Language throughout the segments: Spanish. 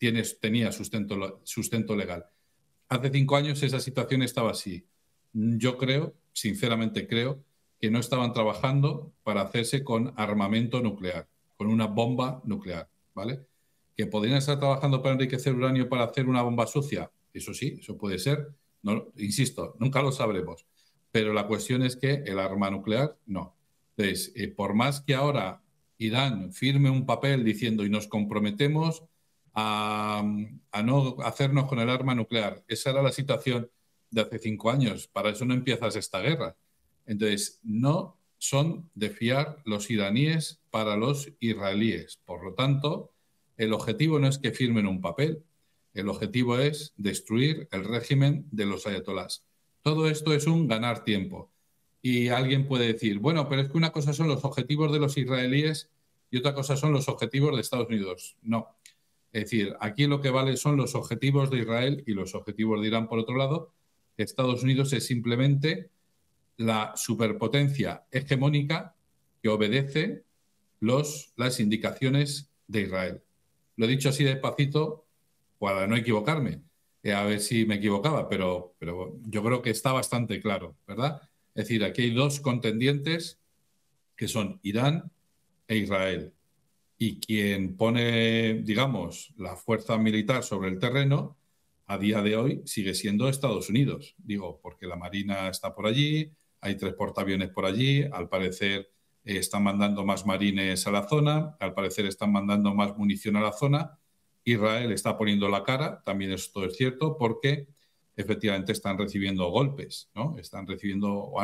tenía sustento legal. Hace 5 años esa situación estaba así. Yo creo, sinceramente creo, que no estaban trabajando para hacerse con armamento nuclear, con una bomba nuclear, ¿vale? ¿Que podrían estar trabajando para enriquecer uranio para hacer una bomba sucia? Eso sí, eso puede ser. No, insisto, nunca lo sabremos. Pero la cuestión es que el arma nuclear, no. Entonces, por más que ahora Irán firme un papel diciendo y nos comprometemos a no hacernos con el arma nuclear, esa era la situación de hace 5 años. Para eso no empiezas esta guerra. Entonces, no son de fiar los iraníes para los israelíes. Por lo tanto, el objetivo no es que firmen un papel, el objetivo es destruir el régimen de los ayatolás. Todo esto es un ganar tiempo. Y alguien puede decir, bueno, pero es que una cosa son los objetivos de los israelíes y otra cosa son los objetivos de Estados Unidos. No. Es decir, aquí lo que vale son los objetivos de Israel y los objetivos de Irán, por otro lado. Estados Unidos es simplemente la superpotencia hegemónica que obedece las indicaciones de Israel. Lo he dicho así despacito para no equivocarme, a ver si me equivocaba, pero yo creo que está bastante claro, ¿verdad? Es decir, aquí hay dos contendientes que son Irán e Israel. Y quien pone, digamos, la fuerza militar sobre el terreno, a día de hoy sigue siendo Estados Unidos. Digo, porque la Marina está por allí, hay 3 portaaviones por allí, al parecer están mandando más marines a la zona, al parecer están mandando más munición a la zona. Israel está poniendo la cara, también esto es cierto, porque efectivamente están recibiendo golpes, ¿no? Están recibiendo o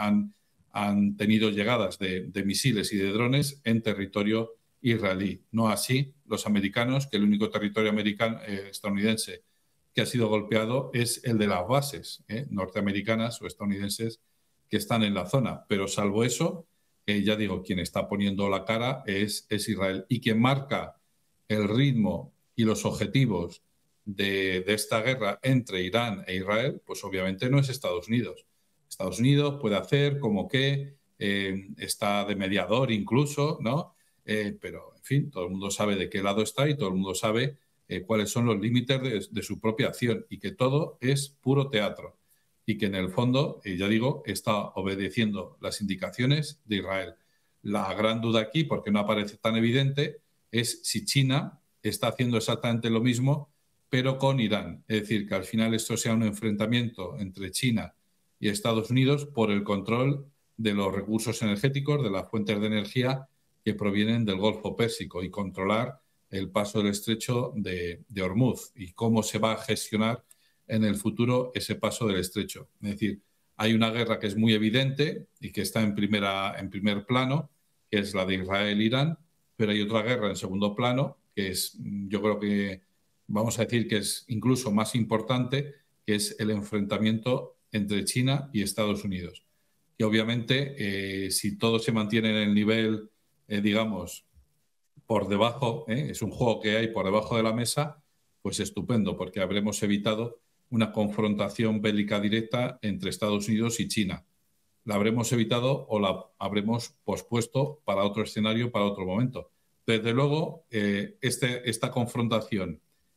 han tenido llegadas de misiles y de drones en territorio israelí. No así los americanos, que el único territorio estadounidense que ha sido golpeado es el de las bases norteamericanas o estadounidenses que están en la zona. Pero salvo eso, ya digo, quien está poniendo la cara es Israel. Y quien marca el ritmo y los objetivos de esta guerra entre Irán e Israel, pues obviamente no es Estados Unidos. Estados Unidos puede hacer como que está de mediador incluso, ¿no? Pero, en fin, todo el mundo sabe de qué lado está y todo el mundo sabe cuáles son los límites de su propia acción y que todo es puro teatro y que en el fondo, ya digo, está obedeciendo las indicaciones de Israel. La gran duda aquí, porque no aparece tan evidente, es si China está haciendo exactamente lo mismo, pero con Irán. Es decir, que al final esto sea un enfrentamiento entre China y Estados Unidos por el control de los recursos energéticos, de las fuentes de energía que provienen del Golfo Pérsico y controlar el paso del estrecho de Hormuz y cómo se va a gestionar en el futuro ese paso del estrecho. Es decir, hay una guerra que es muy evidente y que está en primer plano, que es la de Israel-Irán, pero hay otra guerra en segundo plano, que es, yo creo que vamos a decir que es incluso más importante, que es el enfrentamiento entre China y Estados Unidos. Que obviamente, si todo se mantiene en el nivel, digamos, por debajo, es un juego que hay por debajo de la mesa, pues estupendo, porque habremos evitado una confrontación bélica directa entre Estados Unidos y China. La habremos evitado o la habremos pospuesto para otro escenario, para otro momento. Desde luego, esta confrontación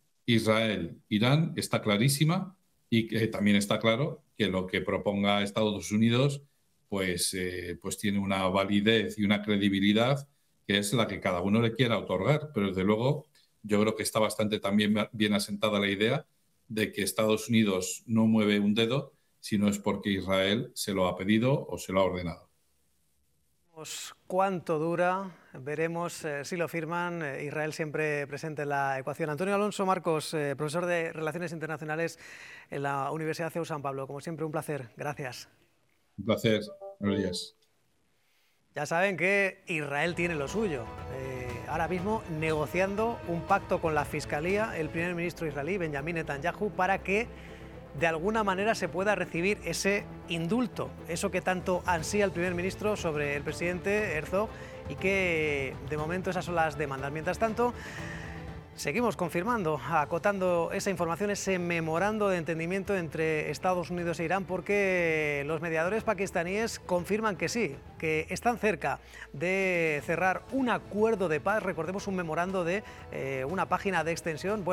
Israel-Irán está clarísima y que también está claro que lo que proponga Estados Unidos pues tiene una validez y una credibilidad que es la que cada uno le quiera otorgar. Pero desde luego yo creo que está bastante también bien asentada la idea de que Estados Unidos no mueve un dedo si no es porque Israel se lo ha pedido o se lo ha ordenado. ¿Cuánto dura? Veremos si lo firman. Israel siempre presente en la ecuación. Antonio Alonso Marcos, profesor de Relaciones Internacionales en la Universidad CEU San Pablo. Como siempre, un placer. Gracias. Un placer. Buenos días. Ya saben que Israel tiene lo suyo. Ahora mismo negociando un pacto con la Fiscalía, el primer ministro israelí, Benjamin Netanyahu, para que de alguna manera se pueda recibir ese indulto, eso que tanto ansía el primer ministro sobre el presidente Herzog y que de momento esas son las demandas. Mientras tanto, seguimos confirmando, acotando esa información, ese memorando de entendimiento entre Estados Unidos e Irán, porque los mediadores pakistaníes confirman que sí, que están cerca de cerrar un acuerdo de paz. Recordemos un memorando de una página de extensión.